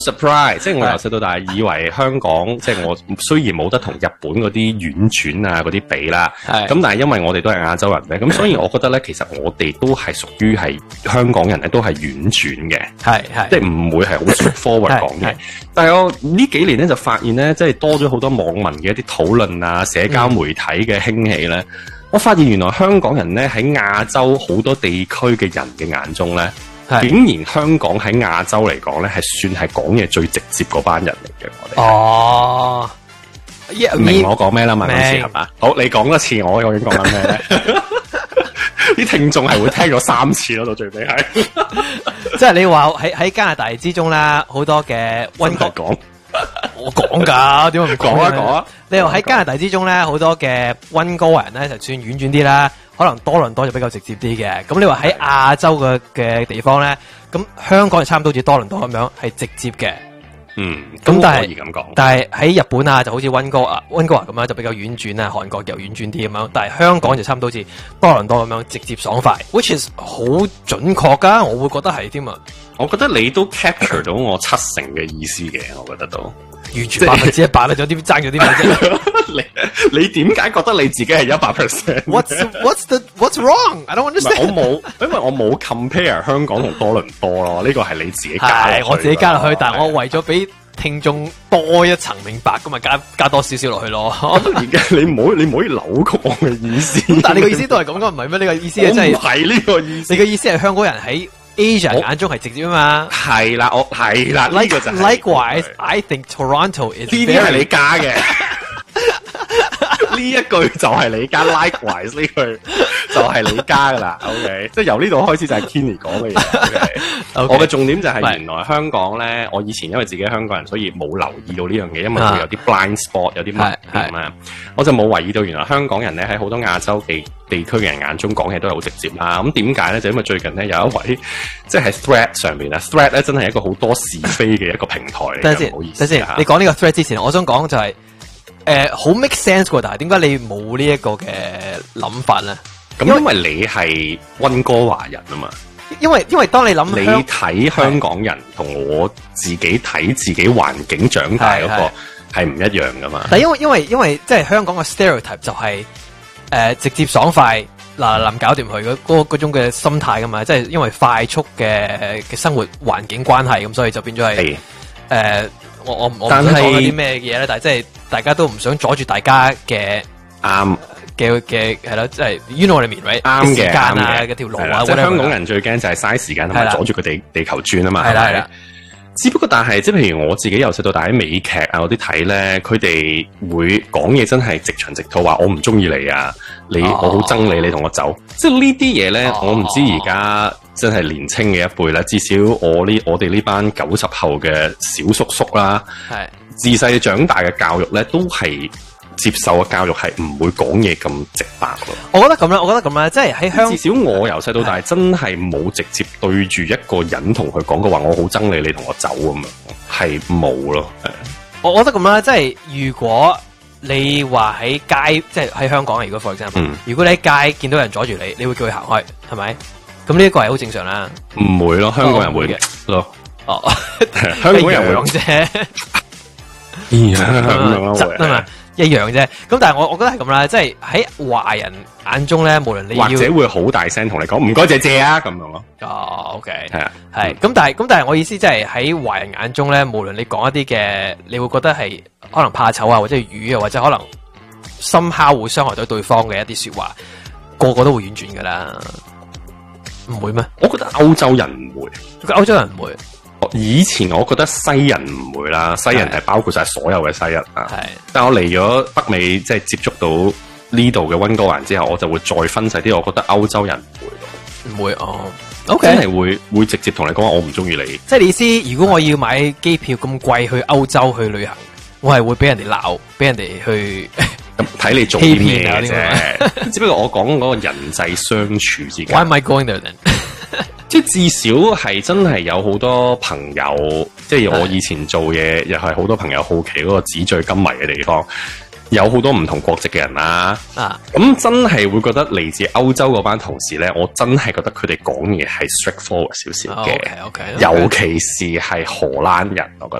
surprise， 即係我由細到大以為香港，即係我雖然冇得同日本嗰啲婉轉啊嗰啲比啦，咁但係因為我哋都係亞洲人咧，咁所以我覺得咧，其實我哋都係屬於係香港人咧，都係婉轉嘅，即係唔會係好 straightforward 講嘅。但係我呢幾年咧就發現咧，即係多咗好多網民嘅一啲討論啊，社交媒體嘅興起咧，我發現原來香港人咧喺亞洲好多地區嘅人嘅眼中咧。竟然香港喺亞洲嚟講咧，係算係講嘢最直接嗰班人嚟嘅，我哋。 哦， 明我講咩啦嘛？今次係嘛？好，你講一次，我究竟講緊咩咧？啲聽眾係會聽咗3次咯，到最尾係。 即係你話喺加拿大之中啦，好多嘅溫哥講，我講㗎，點解唔講啊？講啊！你話喺加拿大之中咧，好多嘅溫哥人咧，就算婉轉啲啦。可能多倫多就比較直接啲嘅，咁你話喺亞洲嘅地方咧，咁香港就差唔多好似多倫多咁樣係直接嘅，咁但係喺日本啊就好似溫哥華咁樣就比較婉轉啊，韓國又婉轉啲咁樣，但係香港就差唔多好似多倫多咁樣直接爽快，which is 好準確噶，我會覺得係添啊， 我覺得你都 capture 到我70%嘅意思嘅，我覺得都。 完全100%啦，仲有啲爭咗啲咩啫？ 你點解覺得你自己係 100%？What's wrong? I don't understand。 因為我冇 compare 香港同多倫多咯，呢個係你自己加落去。 我自己加落去，但係我為咗俾聽眾多一層明白，咁咪加多少少落去咯。 而家你唔可以扭曲我嘅意思。 但係你個意思都係咁噶，唔係咩？你個意思係真係唔係呢個意思。 你嘅意思係香港人喺Asia 眼中係直接啊嘛， 係啦，呢個就係。 Likewise, I think Toronto is 呢啲係你加嘅，呢一句就係你加 ，likewise 呢句就係你加噶啦。OK， 即係由呢度開始就係 Kenny 講嘅嘢。我嘅重點就係原來香港咧，我以前因為自己係香港人，所以冇留意到呢樣嘢，因為佢有啲 blind spot， 有啲盲點啊，我就冇懷疑到原來香港人咧喺好多亞洲地區嘅人眼中講嘢都係好直接啦。咁點解咧？就因為最近咧有一位即係 Thread 上面啊 ，Thread 咧真係一個好多是非嘅一個平台嚟嘅。唔好意思， 等先，你講呢個 Thread 之前，我想講就係好 make sense 喎，但係點解你冇呢一個嘅諗法咧？ 咁因為你係溫哥華人啊嘛。 因為當你諗你睇香港人同我自己睇自己環境長大嗰個係唔一樣噶嘛？ 但因為即係香港嘅 stereotype 就係直接爽快嗱搞掂佢嗰種嘅心態噶嘛，即係因為快速嘅生活環境關係咁，所以就變咗係我唔想講一啲咩嘢咧，但係即係大家都唔想阻住大家嘅啱。 嘅係咯，即係 you know what I mean right？ 啱嘅， 時間啊，嗰條路啊， 即係香港人最驚就係嘥時間同埋阻住個地球轉啊嘛。係啦。只不過但係即係譬如我自己由細到大喺美劇啊嗰啲睇咧，佢哋會講嘢真係直腸直肚，話我唔中意你啊，我好憎你，你同我走。即係呢啲嘢咧，我唔知而家真係年青嘅一輩啦，至少我哋呢班90後嘅小叔叔啦，自細長大嘅教育咧都係。接受嘅教育係唔會講嘢咁直白咯。我覺得咁啦，即係喺香港。至少我由細到大真係冇直接對住一個人同佢講過話，我好憎你，你同我走咁樣，係冇咯。 我覺得咁啦，即係如果你話喺街，即係喺香港，如果 for example，如果你喺街見到人阻住你，你會叫佢行開，係咪？咁呢一個係好正常啦。唔會咯，香港人會嘅咯。香港人會啫。一樣啫，咁但係我覺得係咁啦，即係喺華人眼中咧，無論你或者會好大聲同你講唔該謝謝啊咁樣咯。OK， 係啊，係咁，但係我意思即係喺華人眼中咧，無論你講一啲嘅，你會覺得係可能怕醜啊，或者係語啊，或者可能somehow會傷害到對方嘅一啲說話，個個都會婉轉噶啦，唔會咩？我覺得歐洲人唔會，歐洲人唔會。以前我覺得西人唔會啦，西人係包括晒所有嘅西人啊。係，但我嚟咗北美，即係接觸到呢度嘅溫哥華之後，我就會再分細啲。我覺得歐洲人唔會咯，唔會哦。OK，真係會直接同你講我唔中意你。即係你意思，如果我要買機票咁貴去歐洲去旅行，我係會俾人哋鬧，俾人哋去咁睇你做啲咩啫。只不過我講嗰個人際相處之間。Why am I going there then？即係至少係真係有好多朋友，即係我以前做嘢又係好多朋友好奇嗰個紙醉金迷嘅地方。 有好多唔同國籍嘅人啦。咁真係會覺得嚟自歐洲嗰班同事咧，我真係覺得佢哋講嘢係 straightforward 少少嘅。尤其是係荷蘭人，我覺